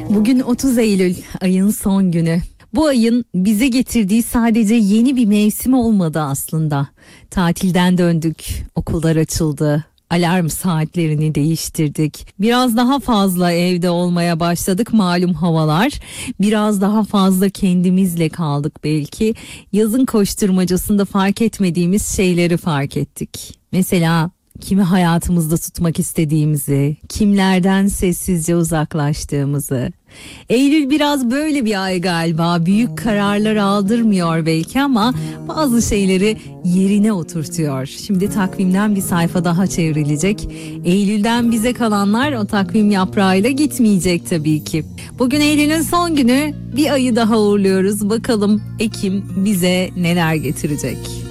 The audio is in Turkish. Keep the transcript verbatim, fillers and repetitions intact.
Bugün otuz Eylül, ayın son günü. Bu ayın bize getirdiği sadece yeni bir mevsim olmadı aslında. Tatilden döndük, okullar açıldı, alarm saatlerini değiştirdik. Biraz daha fazla evde olmaya başladık malum havalar. Biraz daha fazla kendimizle kaldık belki. Yazın koşturmacasında fark etmediğimiz şeyleri fark ettik. Mesela kimi hayatımızda tutmak istediğimizi, kimlerden sessizce uzaklaştığımızı. Eylül biraz böyle bir ay galiba. Büyük kararlar aldırmıyor belki ama bazı şeyleri yerine oturtuyor. Şimdi takvimden bir sayfa daha çevrilecek. Eylül'den bize kalanlar o takvim yaprağıyla gitmeyecek tabii ki. Bugün Eylül'ün son günü, bir ayı daha uğurluyoruz. Bakalım Ekim bize neler getirecek.